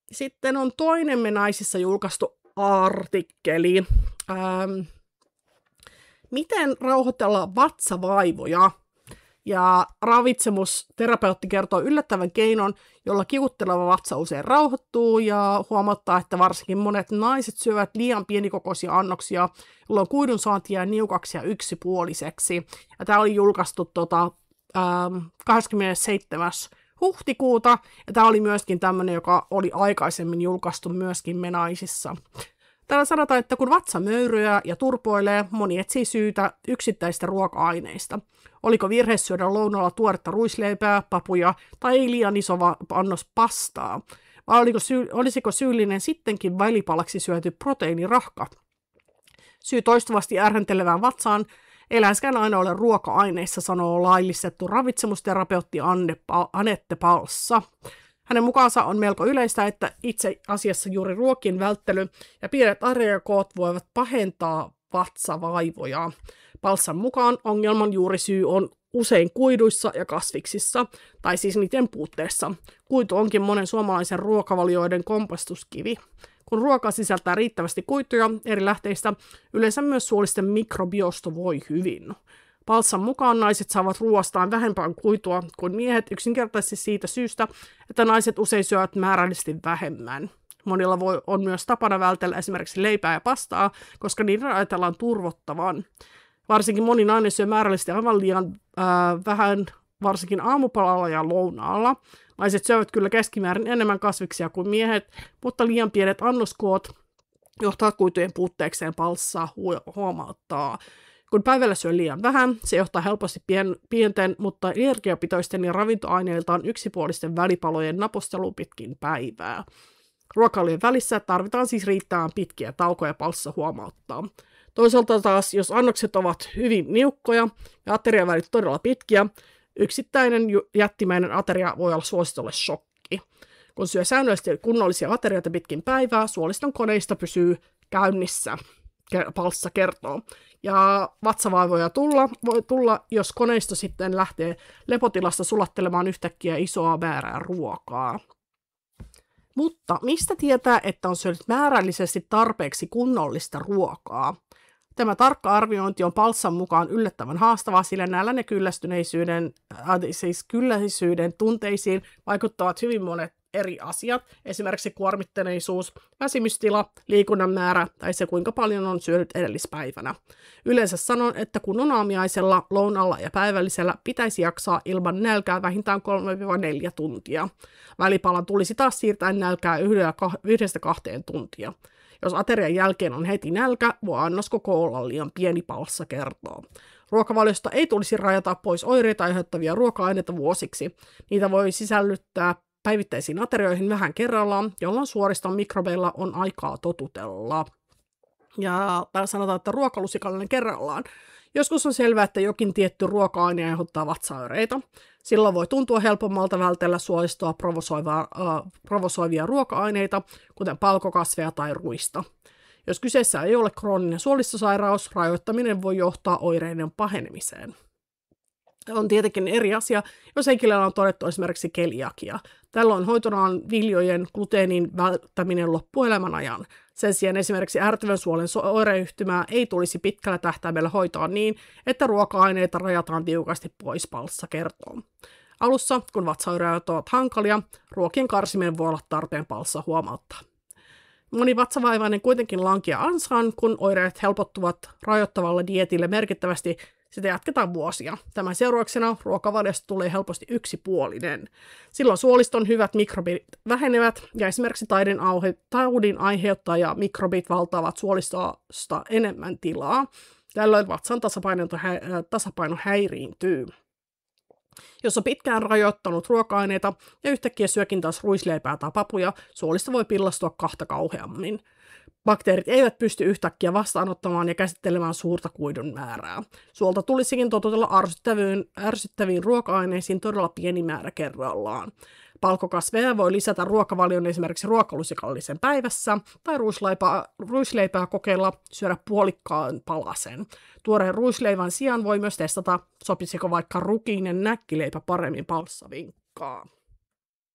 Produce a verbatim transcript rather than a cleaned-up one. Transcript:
Sitten on toinen Me Naisissa julkaistu artikkeli. Ähm, miten rauhoitella vatsavaivoja? Ja ravitsemusterapeutti kertoo yllättävän keinon, jolla kivutteleva vatsa usein rauhoittuu ja huomauttaa, että varsinkin monet naiset syövät liian pienikokoisia annoksia, jolloin kuidun saanti jää niukaksi ja yksipuoliseksi. Ja tämä oli julkaistu tota, ähm, kahdeskymmenesseitsemäs huhtikuuta, ja tämä oli myöskin tämmöinen, joka oli aikaisemmin julkaistu myöskin Me Naisissa. Täällä sanotaan, että kun vatsa möyryää ja turpoilee, moni etsii syytä yksittäistä ruoka-aineista. Oliko virhe syödä lounalla tuoretta ruisleipää, papuja tai liian iso annos pastaa? Vai oliko syy, olisiko syyllinen sittenkin välipalaksi syöty proteiinirahka? Syy toistuvasti ärhentelevään vatsaan ei läheskään aina ole ruoka-aineissa, sanoo laillistettu ravitsemusterapeutti Anette Palssa. Hänen mukaansa on melko yleistä, että itse asiassa juuri ruokien välttely ja pienet ateriakoot voivat pahentaa vatsavaivoja. Palssan mukaan ongelman juurisyy on usein kuiduissa ja kasviksissa, tai siis niiden puutteessa. Kuitu onkin monen suomalaisen ruokavalioiden kompastuskivi. Kun ruoka sisältää riittävästi kuituja eri lähteistä, yleensä myös suolisten mikrobiosto voi hyvin. Palssan mukaan naiset saavat ruoastaan vähempään kuitua kuin miehet yksinkertaisesti siitä syystä, että naiset usein syövät määrällisesti vähemmän. Monilla voi, on myös tapana vältellä esimerkiksi leipää ja pastaa, koska niiden ajatellaan turvottavan. Varsinkin moni nainen syö määrällisesti aivan liian ää, vähän, varsinkin aamupalalla ja lounaalla. Naiset syövät kyllä keskimäärin enemmän kasviksia kuin miehet, mutta liian pienet annoskoot johtaa kuitujen puutteekseen, Palssa huomauttaa. Kun päivällä syö liian vähän, se johtaa helposti pien, pienten, mutta energiapitoisten ja ravintoaineiltaan yksipuolisten välipalojen naposteluun pitkin päivää. Ruokailujen välissä tarvitaan siis riittävän pitkiä taukoja, Palssa huomauttaa. Toisaalta taas, jos annokset ovat hyvin niukkoja ja ateriavälit todella pitkiä, yksittäinen jättimäinen ateria voi olla suolistolle shokki. Kun syö säännöllisesti kunnollisia aterioita pitkin päivää, suoliston koneista pysyy käynnissä, Palssa kertoo. Ja vatsavaivoja tulla, voi tulla, jos koneisto sitten lähtee lepotilasta sulattelemaan yhtäkkiä isoa määrää ruokaa. Mutta mistä tietää, että on syönyt määrällisesti tarpeeksi kunnollista ruokaa? Tämä tarkka arviointi on Palssan mukaan yllättävän haastavaa, sillä näillä kyllästyneisyyden, äh, siis kylläisyyden tunteisiin vaikuttavat hyvin monet eri asiat, esimerkiksi kuormittuneisuus, väsymystila, liikunnan määrä tai se kuinka paljon on syönyt edellispäivänä. Yleensä sanon, että kun on aamiaisella, lounalla ja päivällisellä pitäisi jaksaa ilman nälkää vähintään kolme neljä tuntia. Välipalan tulisi taas siirtää nälkää yhdestä kahteen tuntia. Jos aterian jälkeen on heti nälkä, voi annos koko olla liian pieni, Palssa kertoo. Ruokavaliosta ei tulisi rajata pois oireita aiheuttavia ruoka-aineita vuosiksi. Niitä voi sisällyttää päivittäisiin aterioihin vähän kerrallaan, jolloin suoriston mikrobeilla on aikaa totutella. Ja täällä sanotaan, että ruokalusikallinen kerrallaan. Joskus on selvää, että jokin tietty ruoka-aine aiheuttaa vatsaoireita. Silloin voi tuntua helpommalta vältellä suolistoa provosoivia, äh, provosoivia ruoka-aineita, kuten palkokasveja tai ruista. Jos kyseessä ei ole krooninen suolistosairaus, rajoittaminen voi johtaa oireiden pahenemiseen. On tietenkin eri asia, jos henkilöllä on todettu esimerkiksi keliakia. Tällöin hoitonaan viljojen gluteenin välttäminen loppuelämän ajan. Sen sijaan esimerkiksi ärtyvän suolen oireyhtymää ei tulisi pitkällä tähtäimellä hoitaa niin, että ruoka-aineita rajataan tiukasti pois, Palssa kertoo. Alussa, kun vatsaoireet ovat hankalia, ruokien karsiminen voi olla tarpeen, Palssa huomauttaa. Moni vatsavaivainen kuitenkin lankia ansaan, kun oireet helpottuvat rajoittavalla dietillä merkittävästi. Sitä jatketaan vuosia. Tämän seurauksena ruokavaliosta tulee helposti yksipuolinen. Silloin suoliston hyvät mikrobit vähenevät ja esimerkiksi taudin, auhe- taudin aiheuttaja mikrobit valtaavat suolistosta enemmän tilaa. Tällöin vatsan tasapaino, hä- tasapaino häiriintyy. Jos on pitkään rajoittanut ruoka-aineita ja yhtäkkiä syökin taas ruisleipää tai papuja, suolisto voi pillastua kahta kauheammin. Bakteerit eivät pysty yhtäkkiä vastaanottamaan ja käsittelemään suurta kuidun määrää. Suolta tulisikin totutella ärsyttäviin, ärsyttäviin ruoka-aineisiin todella pieni määrä kerrallaan. Palkokasveja voi lisätä ruokavalion esimerkiksi ruokalusikallisen päivässä tai ruisleipää, ruisleipää kokeilla syödä puolikkaan palasen. Tuoreen ruisleivän sijaan voi myös testata, sopisiko vaikka rukiinen näkkileipä paremmin, Palssa vinkkaa.